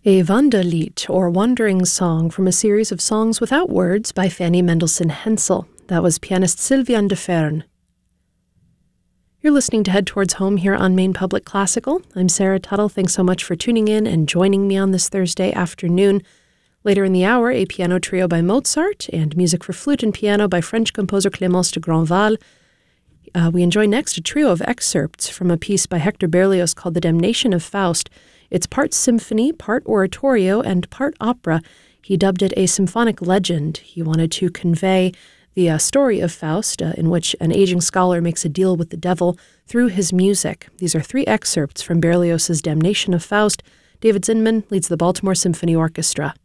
A Wanderlied, or Wandering Song, from a series of songs without words by Fanny Mendelssohn Hensel. That was pianist Sylviane de Fern. You're listening to Head Towards Home here on Maine Public Classical. I'm Sarah Tuttle. Thanks so much for tuning in and joining me on this Thursday afternoon. Later in the hour, a piano trio by Mozart and music for flute and piano by French composer Clémence de Grandval. We enjoy next a trio of excerpts from a piece by Hector Berlioz called The Damnation of Faust. It's part symphony, part oratorio, and part opera. He dubbed it a symphonic legend. He wanted to convey the story of Faust, in which an aging scholar makes a deal with the devil through his music. These are three excerpts from Berlioz's Damnation of Faust. David Zinman leads the Baltimore Symphony Orchestra.